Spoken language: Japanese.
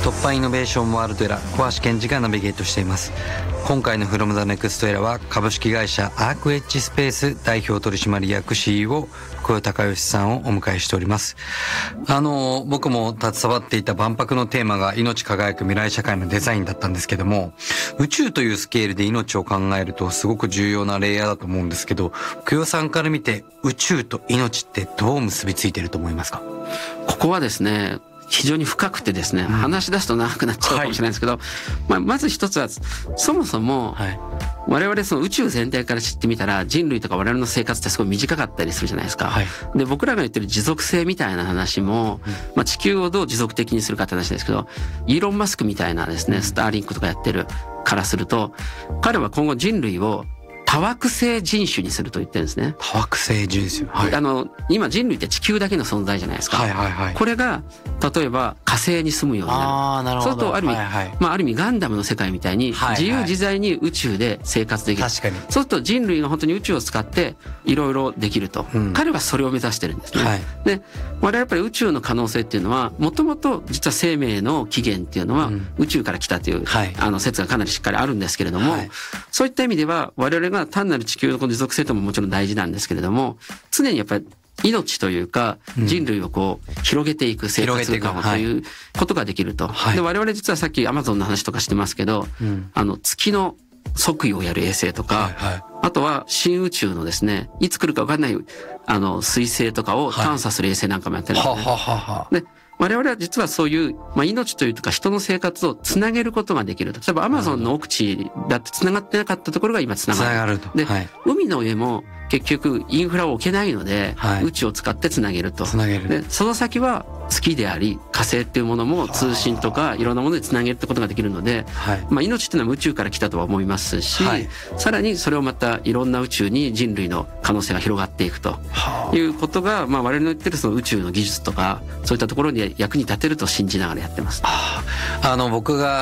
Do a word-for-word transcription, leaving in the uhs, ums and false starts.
突破イノベーションワールドエラー、小橋健二がナビゲートしています。今回の From the Next Era は株式会社アークエッジスペース代表取締役 シーイーオー 福与孝義さんをお迎えしております。あの僕も携わっていた万博のテーマが命輝く未来社会のデザインだったんですけども、宇宙というスケールで命を考えるとすごく重要なレイヤーだと思うんですけど、福与さんから見て宇宙と命ってどう結びついていると思いますか？ ここはですね、非常に深くてですね、うん、話し出すと長くなっちゃうかもしれないんですけど、はい、まあ、まず一つはそもそも、はい、我々その宇宙全体から知ってみたら人類とか我々の生活ってすごい短かったりするじゃないですか、はい、で僕らが言ってる持続性みたいな話も、うん、まあ、地球をどう持続的にするかって話ですけど、イーロン・マスクみたいなですね、スターリンクとかやってるからすると、彼は今後人類を多惑星人種にすると言ってるんですね。 多惑星人種、はい、 あの今人類って地球だけの存在じゃないですか、 はいはいはい、 これが例えば火星に住むようになる。 あー、なるほど。 そうするとある意味、はいはい、まあ、ある意味ガンダムの世界みたいに自由自在に宇宙で生活できる、はいはい、確かに。そうすると人類が本当に宇宙を使っていろいろできると、うん、彼はそれを目指してるんですね、はい、で我々やっぱり宇宙の可能性っていうのはもともと実は生命の起源っていうのは宇宙から来たという、うん、あの説がかなりしっかりあるんですけれども、はい、そういった意味では我々が単なる地球の持続性とももちろん大事なんですけれども、常にやっぱり命というか人類をこう広げていく生活空間をということができると、はい、で我々実はさっきアマゾンの話とかしてますけど、うん、あの月の測位をやる衛星とか、はいはい、あとは新宇宙のですね、いつ来るか分かんないあの彗星とかを探査する衛星なんかもやってるんですね、はい、はははで我々は実はそういう、まあ、命というか人の生活をつなげることができると。例えばアマゾンの奥地だってつながってなかったところが今つながる。つながると。で、はい、海の上も結局インフラを置けないので、はい、宇宙を使ってつなげると。つなげる。で、その先は月であり火星っていうものも通信とかいろんなものでつなげるってことができるので、はい、まあ、命っていうのは宇宙から来たとは思いますし、はい、さらにそれをまたいろんな宇宙に人類の可能性が広がっていくということが、まあ、我々の言ってるその宇宙の技術とかそういったところに役に立てると信じながらやってます。 あの僕が